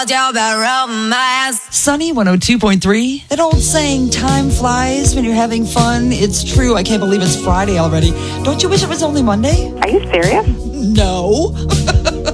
told you about romance. Sunny 102.3. That old saying, time flies when you're having fun. It's true. I can't believe it's Friday already. Don't you wish it was only Monday? Are you serious? No.